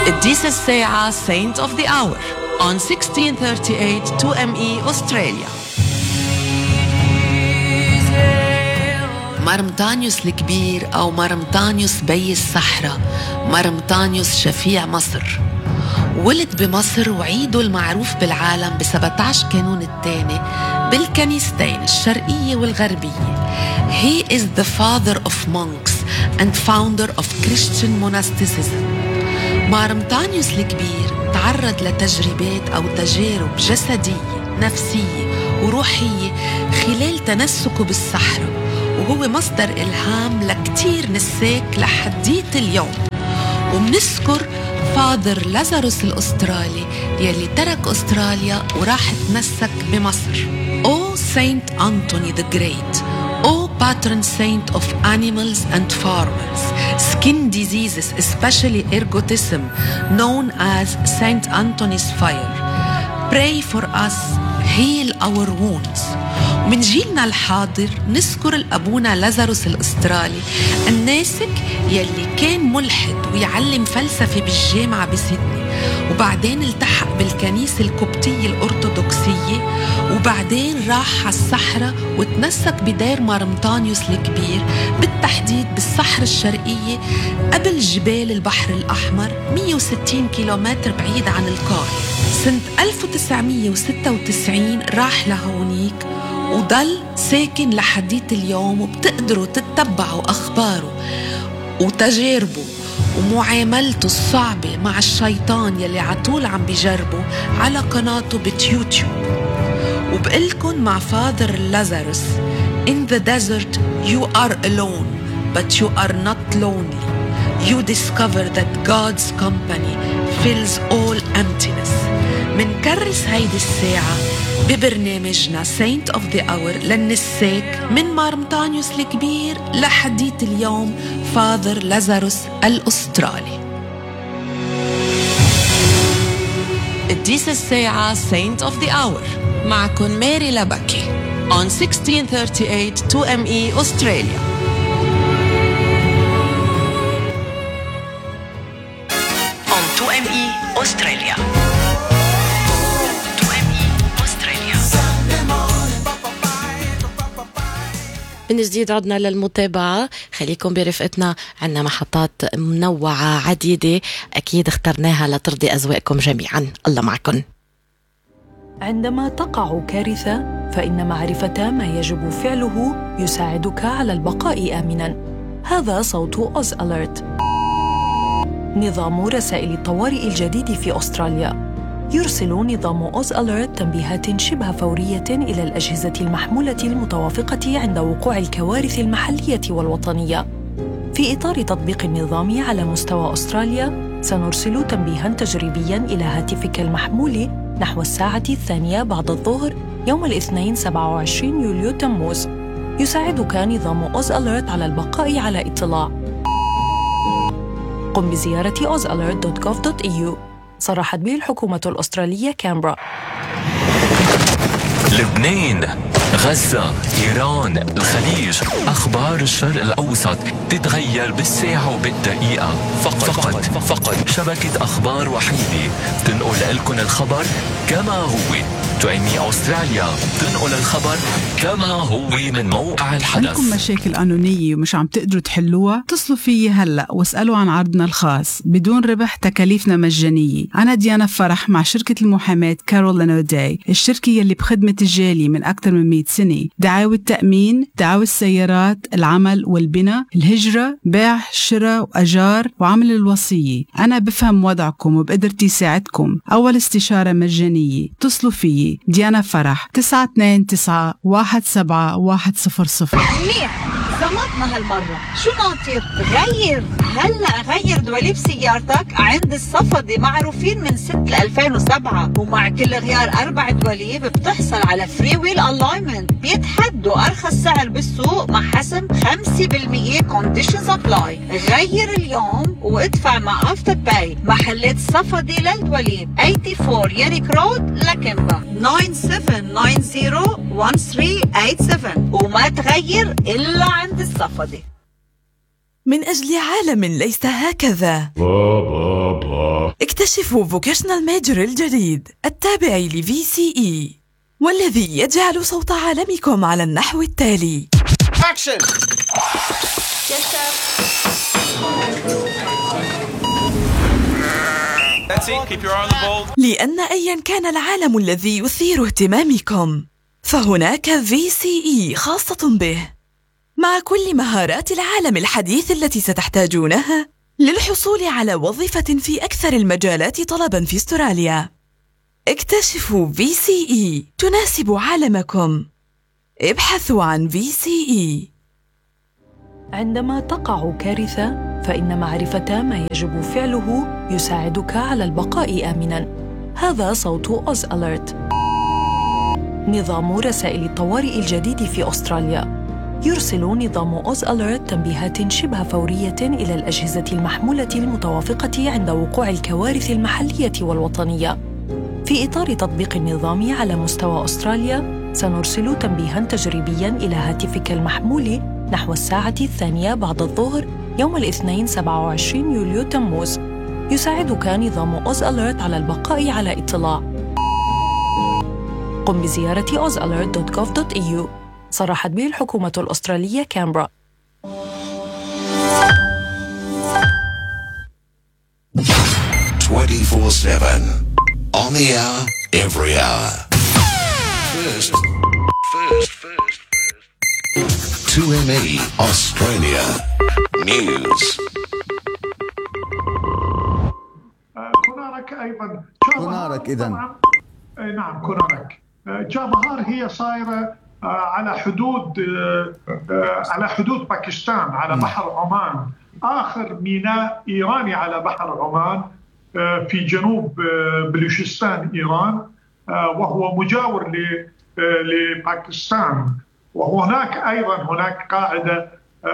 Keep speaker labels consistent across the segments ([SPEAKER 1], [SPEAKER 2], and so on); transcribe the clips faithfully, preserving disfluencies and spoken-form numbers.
[SPEAKER 1] قديس الساعة Saint of the Hour on sixteen thirty-eight two M E Australia. مرمطانيوس الكبير أو مرمطانيوس بي الصحراء، مرمطانيوس شفيع مصر، ولد بمصر وعيده المعروف بالعالم ب سبعة عشر كانون الثاني بالكنيستين الشرقية والغربية. He is the father of monks and founder of Christian monasticism. مرمطانيوس الكبير تعرض لتجربات أو تجارب جسدية نفسية وروحية خلال تنسكه بالصحراء، وهو مصدر إلهام لكتير نساك لحديت اليوم. ومنذكر فاذر لازاروس الأسترالي يلي ترك أستراليا وراح تنسك بمصر. O Saint Anthony the Great, O patron saint of animals and farmers, skin diseases especially ergotism known as Saint Anthony's fire, pray for us, heal our wounds. من جيلنا الحاضر نذكر الأبونا لازاروس الأسترالي الناسك يلي كان ملحد ويعلم فلسفة بالجامعة بسيدني، وبعدين التحق بالكنيسة القبطية الأرثوذكسية، وبعدين راح على الصحراء وتنسك بدير مرمطانيوس الكبير، بالتحديد بالصحراء الشرقية قبل جبال البحر الأحمر مية وستين كيلومتر بعيد عن القاهرة. سنة ألف وتسعمية وستة وتسعين راح لهونيك وضل ساكن لحديت اليوم، وبتقدروا تتبعوا أخباره وتجاربه ومعاملته الصعبة مع الشيطان يلي عطول عم بيجربه على قناته بتيوتيوب. وبقلكن مع فاذر لازاروس: In the desert you are alone but you are not lonely. You discover that God's company fills all emptiness. منكرس هيدي الساعة ببرنامجنا Saint of the Hour للنساك من مرمطانيوس الكبير لحديت اليوم فاذر لازاروس الأسترالي. قديس الساعة Saint of the Hour معكن ماري لبكي on sixteen thirty-eight two M E Australia. on two M E Australia.
[SPEAKER 2] من جديد عدنا للمتابعة، خليكم برفقتنا، عنا محطات منوعة عديدة أكيد اخترناها لترضي أذواقكم جميعا. الله معكم.
[SPEAKER 3] عندما تقع كارثة فإن معرفة ما يجب فعله يساعدك على البقاء آمناً. هذا صوت أوز أليرت، نظام رسائل الطوارئ الجديد في أستراليا. يرسل نظام أوز أليرت تنبيهات شبه فورية إلى الأجهزة المحمولة المتوافقة عند وقوع الكوارث المحلية والوطنية. في إطار تطبيق النظام على مستوى أستراليا، سنرسل تنبيهاً تجريبياً إلى هاتفك المحمول نحو الساعة الثانية بعد الظهر يوم الاثنين سبعة وعشرين يوليو تموز. يساعدك نظام أوز أليرت على البقاء على اطلاع. قم بزيارة أوز أليرت دوت جوف دوت إي يو. صرحت به الحكومة الأسترالية كامبرا.
[SPEAKER 4] لبنان، غزة، إيران، الخليج، أخبار الشرق الأوسط تتغير بالساعة وبالدقيقة. فقط فقط, فقط شبكة أخبار وحيدة تنقل لكم الخبر كما هو. تو إم إي أستراليا تنقل الخبر كما هو من موقع الحدث.
[SPEAKER 5] عندكم مشاكل قانونية ومش عم تقدروا تحلوها؟ اتصلوا فيي هلأ واسألوا عن عرضنا الخاص بدون ربح، تكاليفنا مجانية. أنا ديانا فرح مع شركة المحاماة كارولين أوداي، الشركة يلي بخدمة الجالية من أكثر من مئة سنة. دعاوى التأمين، دعاوى السيارات، العمل والبناء، الهجرة، بيع، شراء وأجار، وعمل الوصية. أنا بفهم وضعكم وبقدرتي ساعدكم. أول استشارة مجانية. اتصلوا فيي ديانا فرح تسعة اثنين تسعة واحد سبعة واحد صفر صفر.
[SPEAKER 6] منيح، زمطنا هالمرة. شو ناطر؟ غير هلأ، غير دواليب سيارتك عند الصفدي، معروفين من سنة ألفين وسبعة، ومع كل غيار أربع دواليب بتحصل على فري ويل ألاينمنت. بيتحدوا أرخص سعر بالسوق مع حسم خمسة بالمية كونديشنز أبلاي. غير اليوم وادفع مع أفتر باي. محلات الصفدي للدواليب أربعة وثمانين ياريك رود لكمبا تسعة سبعة تسعة صفر واحد ثلاثة ثمانية سبعة، وما تغير إلا عند الصفدي.
[SPEAKER 7] من أجل عالم ليس هكذا، اكتشفوا فوكيشنال ميجر الجديد التابع لفي سي إي والذي يجعل صوت عالمكم على النحو التالي.
[SPEAKER 8] أكشن.
[SPEAKER 7] لأن أيا كان العالم الذي يثير اهتمامكم فهناك في سي إي خاصة به، مع كل مهارات العالم الحديث التي ستحتاجونها للحصول على وظيفة في أكثر المجالات طلباً في أستراليا. اكتشفوا في سي إي تناسب عالمكم. ابحثوا عن في سي إي.
[SPEAKER 3] عندما تقع كارثة فإن معرفة ما يجب فعله يساعدك على البقاء آمناً. هذا صوت أوز أليرت، نظام رسائل الطوارئ الجديد في أستراليا. يرسل نظام أوز أليرت تنبيهات شبه فورية إلى الأجهزة المحمولة المتوافقة عند وقوع الكوارث المحلية والوطنية. في إطار تطبيق النظام على مستوى أستراليا، سنرسل تنبيهاً تجريبياً إلى هاتفك المحمول نحو الساعة الثانية بعد الظهر يوم الاثنين سبعة وعشرين يوليو تموز. يساعدك نظام أوز أليرت على البقاء على اطلاع. قم بزيارة أوز أليرت دوت جوف دوت إي يو. صرحت به الحكومة الأسترالية كامبرا.
[SPEAKER 9] twenty-four seven on the hour, every hour. First, first, first, first. two M E Australia News.
[SPEAKER 10] كونارك أيضا.
[SPEAKER 11] كونارك إذن.
[SPEAKER 10] نعم كونارك. جابهار هي صايرة على حدود على حدود باكستان، على بحر عمان، آخر ميناء إيراني على بحر عمان في جنوب بلوشستان إيران، وهو مجاور لباكستان. وهناك أيضا هناك قاعدة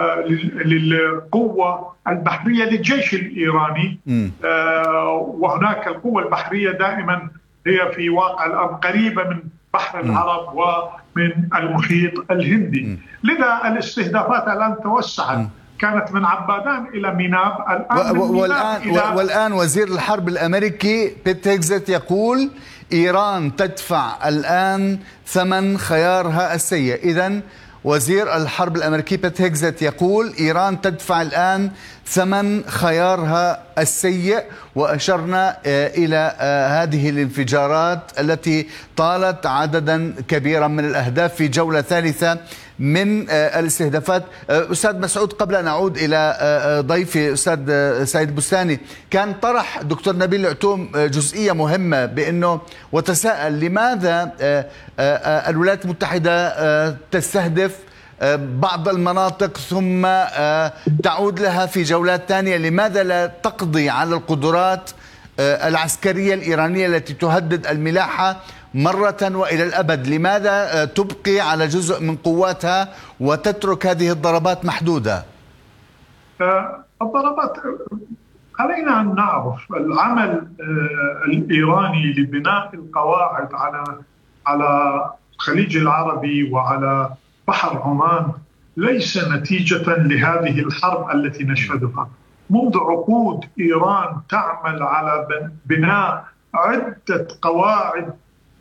[SPEAKER 10] للقوة البحرية للجيش الإيراني، وهناك القوة البحرية دائما هي في واقع الأرض قريبة من بحر العرب ومن المحيط الهندي. لذا الاستهدافات الآن توسعت، كانت من عبادان إلى ميناب، الآن
[SPEAKER 11] و- والآن, إلى والآن وزير الحرب الأمريكي بيت هيكزت يقول إيران تدفع الآن ثمن خيارها السيء. إذن وزير الحرب الأمريكي بيت هيكزت يقول إيران تدفع الآن ثمن خيارها السيء، وأشرنا إلى هذه الانفجارات التي طالت عددا كبيرا من الأهداف في جولة ثالثة من الاستهدافات. أستاذ مسعود، قبل أن أعود إلى ضيفي أستاذ سعيد البستاني، كان طرح دكتور نبيل العتوم جزئية مهمة بأنه وتساءل لماذا الولايات المتحدة تستهدف بعض المناطق ثم تعود لها في جولات ثانية، لماذا لا تقضي على القدرات العسكرية الإيرانية التي تهدد الملاحة مرة وإلى الأبد؟ لماذا تبقي على جزء من قواتها وتترك هذه الضربات محدودة؟
[SPEAKER 10] الضربات علينا أن نعرف العمل الإيراني لبناء القواعد على على الخليج العربي وعلى بحر عمان ليس نتيجة لهذه الحرب التي نشهدها. منذ عقود إيران تعمل على بناء عدة قواعد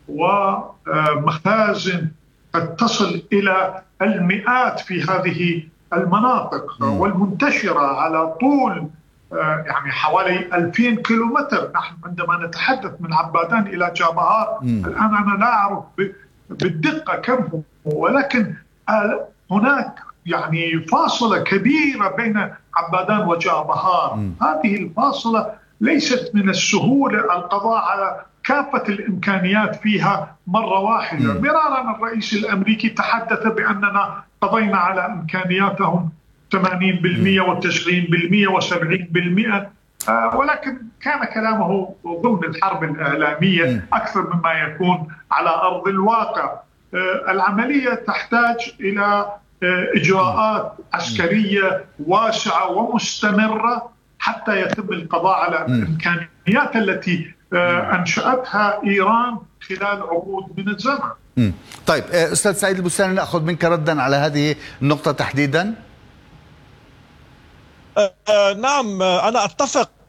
[SPEAKER 10] ومخازن قد تصل إلى المئات في هذه المناطق والمنتشرة على طول يعني حوالي ألفين كيلومتر. نحن عندما نتحدث من عبادان إلى جابهار الآن أنا لا أعرف بالدقة كم هو، ولكن هناك يعني فاصلة كبيرة بين عبادان وجابهار. هذه الفاصلة ليست من السهولة القضاء على كافة الإمكانيات فيها مرة واحدة. مرارا الرئيس الأمريكي تحدث بأننا قضينا على إمكانياتهم ثمانين بالمئة وتسعين بالمئة وسبعين بالمئة، ولكن كان كلامه ضمن الحرب الإعلامية أكثر مما يكون على أرض الواقع. العملية تحتاج إلى إجراءات عسكرية واسعة ومستمرة حتى يتم القضاء على الإمكانيات التي أنشأتها إيران خلال عقود من الزمن.
[SPEAKER 11] طيب أستاذ سعيد البستاني، نأخذ منك ردا على هذه النقطة تحديدا.
[SPEAKER 12] آه نعم، أنا أتفق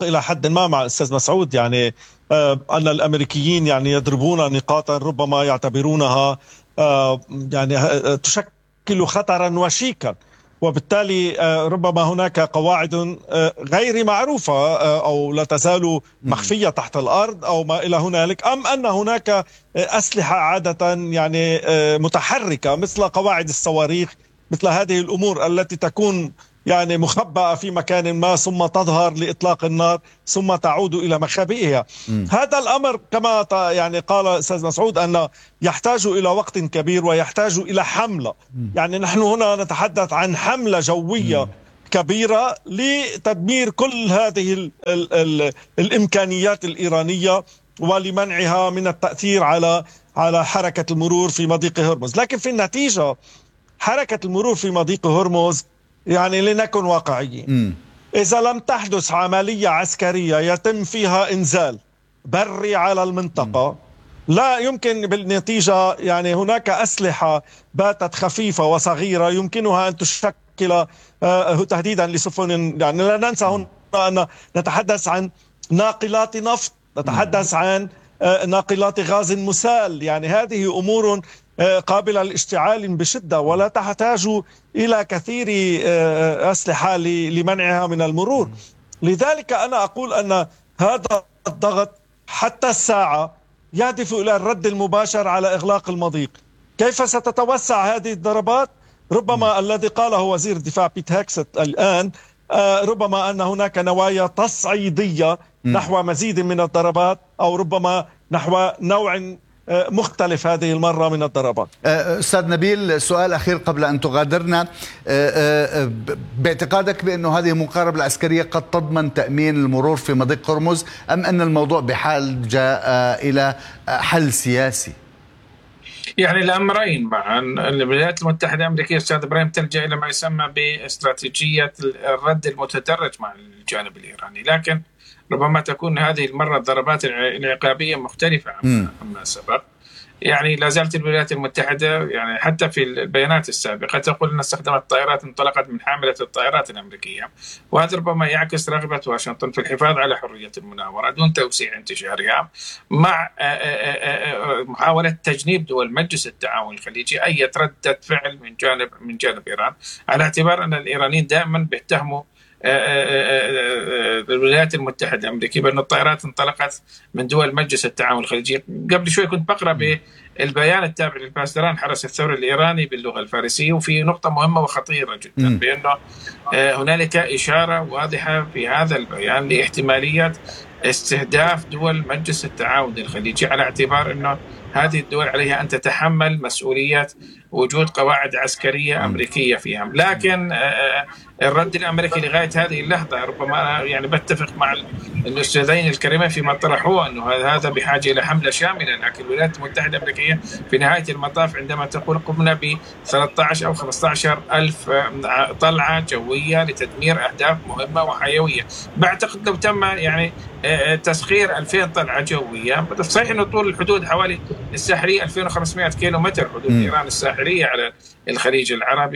[SPEAKER 8] أتفق إلى حد ما مع الأستاذ مسعود، يعني أن الأمريكيين يعني يضربون نقاطا ربما يعتبرونها يعني تشكل خطرا وشيكا، وبالتالي ربما هناك قواعد غير معروفة أو لا تزال مخفية تحت الأرض أو ما إلى هنالك، أم أن هناك أسلحة عادة يعني متحركة مثل قواعد الصواريخ، مثل هذه الأمور التي تكون يعني مخبأة في مكان ما ثم تظهر لإطلاق النار ثم تعود إلى مخابئها. م. هذا الأمر كما يعني قال أستاذ مسعود أنه يحتاج إلى وقت كبير ويحتاج إلى حملة. م. يعني نحن هنا نتحدث عن حملة جوية م. كبيرة لتدمير كل هذه ال ال ال الإمكانيات الإيرانية ولمنعها من التأثير على على حركة المرور في مضيق هرمز. لكن في النتيجة حركة المرور في مضيق هرمز يعني لنكن واقعيين، إذا لم تحدث عملية عسكرية يتم فيها إنزال بري على المنطقة م. لا يمكن بالنتيجة، يعني هناك أسلحة باتت خفيفة وصغيرة يمكنها أن تشكل تهديدا لسفن. يعني لا ننسى هنا أن نتحدث عن ناقلات نفط، نتحدث عن ناقلات غاز مسال، يعني هذه أمور قابلة للاشتعال بشدة ولا تحتاج إلى كثير أسلحة لمنعها من المرور. لذلك أنا أقول أن هذا الضغط حتى الساعة يهدف إلى الرد المباشر على إغلاق المضيق. كيف ستتوسع هذه الضربات؟ ربما الذي قاله وزير الدفاع بيت هيكست الآن، ربما أن هناك نوايا تصعيدية نحو مزيد من الضربات، أو ربما نحو نوع مختلف هذه المرة من الضربات.
[SPEAKER 11] أستاذ نبيل، سؤال أخير قبل أن تغادرنا. باعتقادك بأنه هذه المقاربة العسكرية قد تضمن تأمين المرور في مضيق هرمز، أم أن الموضوع بحال جاء إلى حل سياسي؟
[SPEAKER 12] يعني الأمرين معا. الولايات المتحدة الأمريكية أستاذ إبراهيم تلجأ إلى ما يسمى باستراتيجية الرد المتدرج مع الجانب الإيراني، لكن ربما تكون هذه المرة الضربات العقابية مختلفة عما سبق. يعني لا زالت الولايات المتحدة يعني حتى في البيانات السابقة تقول أن استخدمت طائرات انطلقت من حاملة الطائرات الأمريكية، وهذا ربما يعكس رغبة واشنطن في الحفاظ على حرية المناورة دون توسيع انتشارها، مع محاولة تجنيب دول مجلس التعاون الخليجي أي ردة فعل من جانب من جانب إيران، على اعتبار أن الإيرانيين دائما بيتهموا الولايات المتحدة الأمريكية بأن الطائرات انطلقت من دول مجلس التعاون الخليجي. قبل شوي كنت بقرأ بالبيان التابع للباسدران حرس الثورة الإيراني باللغة الفارسية، وفي نقطة مهمة وخطيرة جدا بأنه هنالك إشارة واضحة في هذا البيان لاحتمالية استهداف دول مجلس التعاون الخليجي، على اعتبار أنه هذه الدول عليها أن تتحمل مسؤولية وجود قواعد عسكرية أمريكية فيها. لكن الرد الأمريكي لغاية هذه اللحظة ربما يعني بتفق مع الأستاذين الكريمين فيما طرحوه أنه هذا بحاجة إلى حملة شاملة، لكن الولايات المتحدة الأمريكية في نهاية المطاف عندما تقول قمنا ب ثلاثة عشر أو خمسة عشر ألف طلعة جوية لتدمير أهداف مهمة وحيوية، بعتقد لو تم يعني تسخير ألفين طلعة جوية، صحيح أنه طول الحدود حوالي الساحلية ألفين وخمسمائة كيلو متر حدود م. إيران الساحلية على الخليج العربي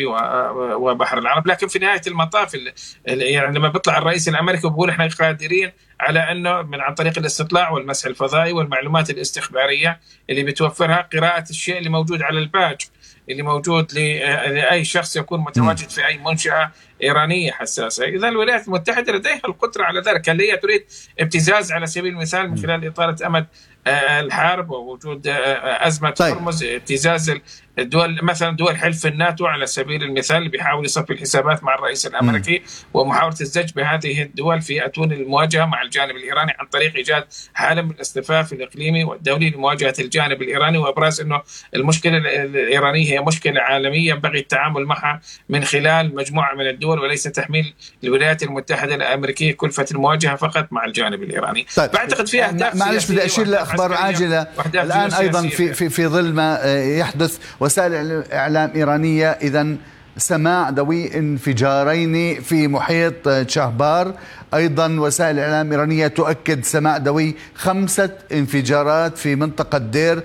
[SPEAKER 12] وبحر العرب، لكن في نهاية المطاف يعني لما بيطلع الرئيس الأمريكي وبيقول احنا قادرين على أنه من عن طريق الاستطلاع والمسح الفضائي والمعلومات الاستخبارية اللي بتوفرها قراءة الشيء اللي موجود على الباج اللي موجود لأي شخص يكون متواجد في أي منشأة إيرانية حساسة. إذا الولايات المتحدة لديها القدرة على ذلك، هل هي تريد ابتزاز على سبيل المثال من خلال إطالة أمد الحرب ووجود أزمة هرمز، ابتزاز الدول مثلا دول حلف الناتو على سبيل المثال اللي بيحاول يصفي الحسابات مع الرئيس الأمريكي، ومحاولة الزج بهذه الدول في أتون المواجهة مع الجانب الإيراني عن طريق إيجاد حالة من الاصطفاف الإقليمي والدولي لمواجهة الجانب الإيراني، وإبراز أنه المشكلة الإيرانية هي مشكلة عالمية ينبغي التعامل معها من خلال مجموعة من الدول، وليس تحميل الولايات المتحدة الأمريكية كلفة المواجهة فقط مع الجانب الإيراني.
[SPEAKER 11] طيب.
[SPEAKER 12] بعتقد فيها أهداف
[SPEAKER 11] معلش بدي أشير لأخبار عاجلة الآن أيضا في, في, في ظل ما يحدث وسائل إعلام إيرانية، إذن سماع دوي انفجارين في محيط شهبار، أيضا وسائل إعلام إيرانية تؤكد سماع دوي خمسة انفجارات في منطقة دير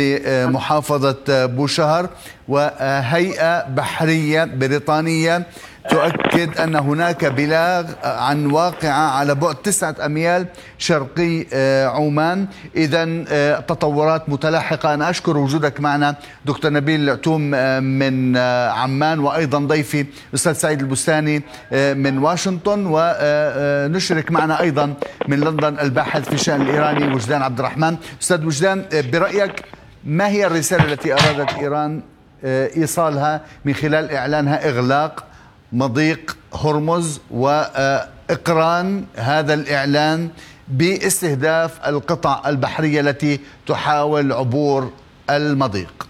[SPEAKER 11] بمحافظة بوشهر، وهيئة بحرية بريطانية تؤكد أن هناك بلاغ عن واقعة على بعد تسعة أميال شرقي عمان. إذن تطورات متلاحقة. أنا أشكر وجودك معنا دكتور نبيل العتوم من عمان، وأيضا ضيفي أستاذ سعيد البستاني من واشنطن، ونشرك معنا أيضا من لندن الباحث في الشأن الإيراني وجدان عبد الرحمن. أستاذ وجدان، برأيك ما هي الرسالة التي أرادت إيران إيصالها من خلال إعلانها إغلاق مضيق هرمز وإقران هذا الإعلان باستهداف القطع البحرية التي تحاول عبور المضيق؟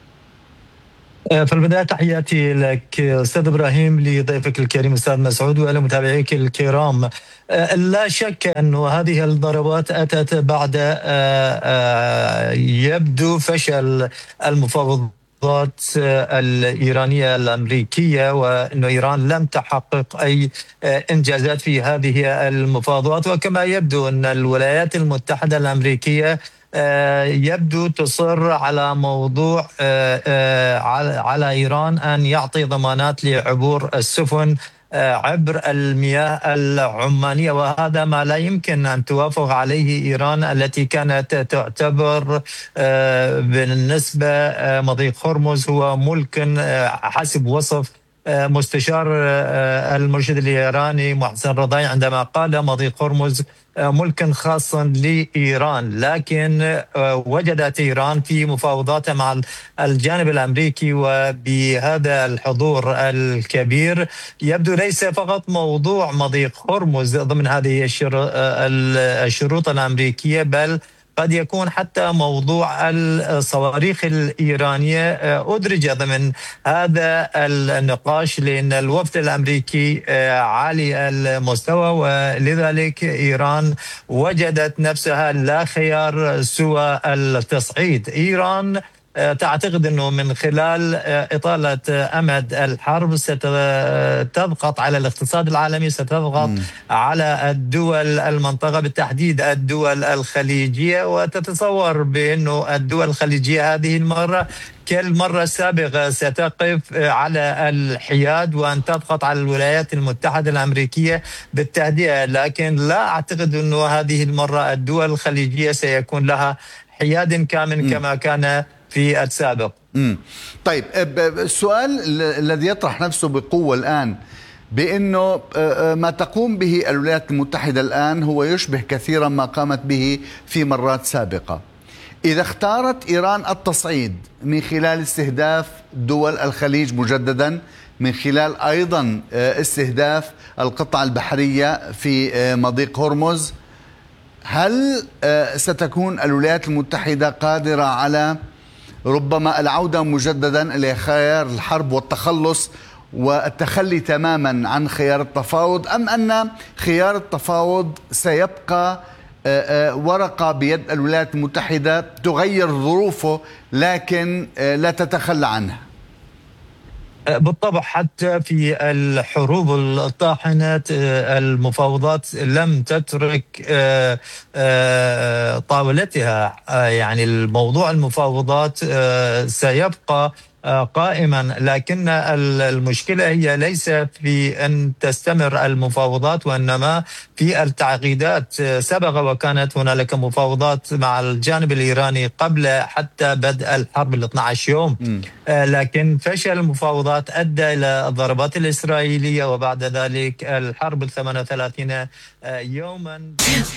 [SPEAKER 13] في البداية تحياتي لك أستاذ إبراهيم، لضيفك الكريم أستاذ مسعود، وإلى متابعيك الكرام. لا شك أن هذه الضربات أتت بعد يبدو فشل المفاوضات الإيرانية الأمريكية، وأن إيران لم تحقق أي إنجازات في هذه المفاوضات. وكما يبدو أن الولايات المتحدة الأمريكية يبدو تصر على موضوع على إيران أن يعطي ضمانات لعبور السفن عبر المياه العمانية، وهذا ما لا يمكن أن توافق عليه إيران، التي كانت تعتبر بالنسبة مضيق هرمز هو ملك حسب وصف مستشار المرشد الإيراني محسن رضاي عندما قال مضيق هرمز ملك خاص لإيران. لكن وجدت إيران في مفاوضاتها مع الجانب الأمريكي وبهذا الحضور الكبير يبدو ليس فقط موضوع مضيق هرمز ضمن هذه الشروط الأمريكية، بل قد يكون حتى موضوع الصواريخ الإيرانية أدرج ضمن هذا النقاش، لأن الوفد الأمريكي عالي المستوى، ولذلك إيران وجدت نفسها لا خيار سوى التصعيد. إيران تعتقد أنه من خلال إطالة أمد الحرب ستضغط على الاقتصاد العالمي، ستضغط م. على الدول المنطقة، بالتحديد الدول الخليجية، وتتصور بأنه الدول الخليجية هذه المرة كالمرة السابقة ستقف على الحياد وأن تضغط على الولايات المتحدة الأمريكية بالتهدئة. لكن لا أعتقد أنه هذه المرة الدول الخليجية سيكون لها حياد كامل م. كما كان في السابق.
[SPEAKER 11] مم. طيب، السؤال الذي يطرح نفسه بقوة الآن بأنه ما تقوم به الولايات المتحدة الآن هو يشبه كثيرا ما قامت به في مرات سابقة. إذا اختارت إيران التصعيد من خلال استهداف دول الخليج مجددا، من خلال أيضا استهداف القطع البحرية في مضيق هرمز، هل ستكون الولايات المتحدة قادرة على ربما العودة مجددا إلى خيار الحرب والتخلص والتخلي تماما عن خيار التفاوض، أم أن خيار التفاوض سيبقى ورقة بيد الولايات المتحدة تغير ظروفه لكن لا تتخلى عنها؟
[SPEAKER 13] بالطبع حتى في الحروب الطاحنة المفاوضات لم تترك طاولتها، يعني الموضوع المفاوضات سيبقى قائما، لكن المشكلة هي ليس في أن تستمر المفاوضات وإنما في التعقيدات. سبق وكانت هنالك مفاوضات مع الجانب الإيراني قبل حتى بدء الحرب ال اثني عشر يوم، م. لكن فشل المفاوضات أدى إلى الضربات الإسرائيلية وبعد ذلك الحرب ال ثمانية وثلاثين يوما.